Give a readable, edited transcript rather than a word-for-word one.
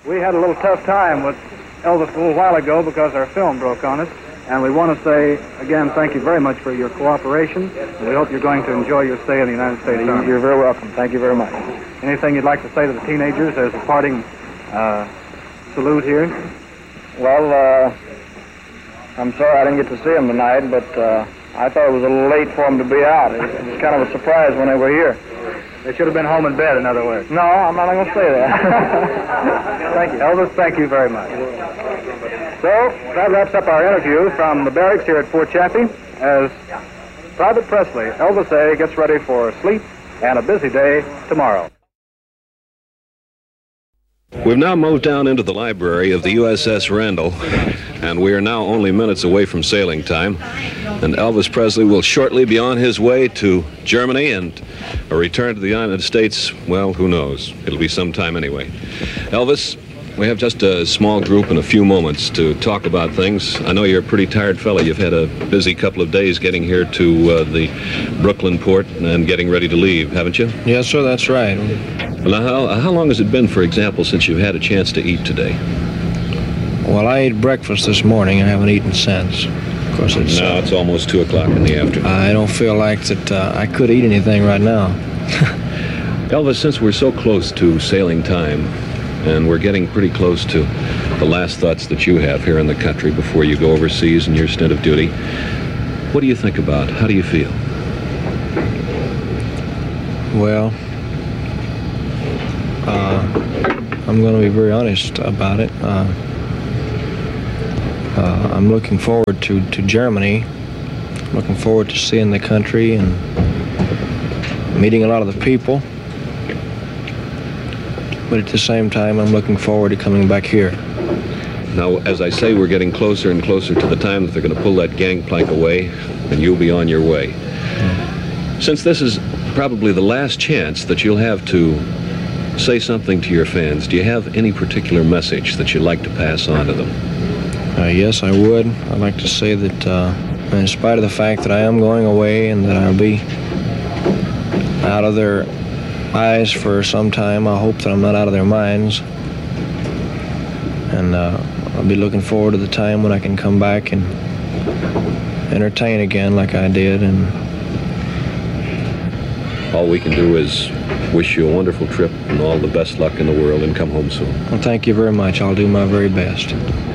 We had a little tough time with Elvis a little while ago because our film broke on us. And we want to say, again, thank you very much for your cooperation. And we hope you're going to enjoy your stay in the United States Army. You're very welcome. Thank you very much. Anything you'd like to say to the teenagers as a parting salute here? Well, I'm sorry I didn't get to see them tonight, but I thought it was a little late for them to be out. It was kind of a surprise when they were here. They should have been home in bed, in other words. No, I'm not going to say that. Thank you. Elvis, thank you very much. So, that wraps up our interview from the barracks here at Fort Chaffee as Private Presley, Elvis A., gets ready for sleep and a busy day tomorrow. We've now moved down into the library of the USS Randall, and we are now only minutes away from sailing time. And Elvis Presley will shortly be on his way to Germany, and a return to the United States, well, who knows? It'll be some time anyway. Elvis, we have just a small group and a few moments to talk about things. I know you're a pretty tired fellow. You've had a busy couple of days getting here to the Brooklyn port and getting ready to leave, haven't you? Yes, sir, that's right. Now, how long has it been, for example, since you've had a chance to eat today? Well, I ate breakfast this morning. I haven't eaten since. Of course, it's almost 2 o'clock in the afternoon. I don't feel like that I could eat anything right now. Elvis, since we're so close to sailing time, and we're getting pretty close to the last thoughts that you have here in the country before you go overseas in your stint of duty, what do you think about? How do you feel? Well, I'm going to be very honest about it. I'm looking forward to Germany. Looking forward to seeing the country and meeting a lot of the people. But at the same time, I'm looking forward to coming back here. Now, as I say, we're getting closer and closer to the time that they're going to pull that gangplank away, and you'll be on your way. Since this is probably the last chance that you'll have to say something to your fans, do you have any particular message that you'd like to pass on to them? Yes, I would. I'd like to say that in spite of the fact that I am going away and that I'll be out of their eyes for some time, I hope that I'm not out of their minds. And I'll be looking forward to the time when I can come back and entertain again like I did. And all we can do is wish you a wonderful trip and all the best luck in the world, and come home soon. Well, thank you very much. I'll do my very best.